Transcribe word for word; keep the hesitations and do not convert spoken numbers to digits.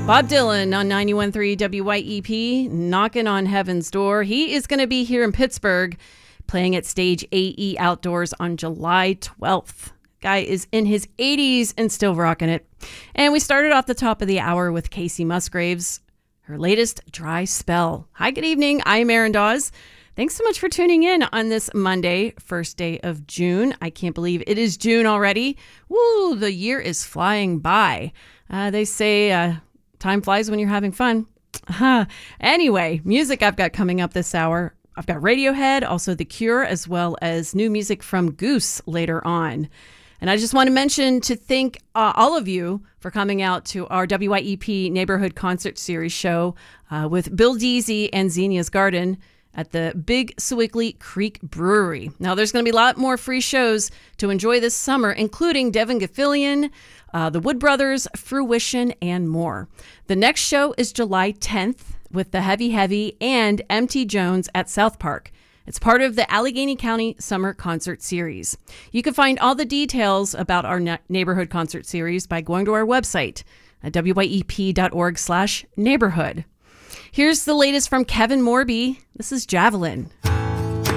Bob Dylan on ninety-one point three W Y E P, knocking on heaven's door. He is going to be here in Pittsburgh playing at Stage A E Outdoors on July twelfth. Guy is in his eighties and still rocking it. And we started off the top of the hour with Kacey Musgraves, her latest Dry Spell. Hi, good evening. I'm Erin Dawes. Thanks so much for tuning in on this Monday, first day of June. I can't believe it is June already. Woo, the year is flying by. Uh, they say uh, time flies when you're having fun. Huh. Anyway, music I've got coming up this hour. I've got Radiohead, also The Cure, as well as new music from Goose later on. And I just want to mention to thank uh, all of you for coming out to our W Y E P Neighborhood Concert Series show uh, with Bill Deasy and Xenia's Garden at the Big Sewickley Creek Brewery. Now, there's going to be a lot more free shows to enjoy this summer, including Devin Gaffilian, uh, the Wood Brothers, Fruition, and more. The next show is July tenth with the Heavy Heavy and M T Jones at South Park. It's part of the Allegheny County Summer Concert Series. You can find all the details about our na- neighborhood concert series by going to our website at W Y E P dot org slash neighborhood. Here's the latest from Kevin Morby. This is Javelin.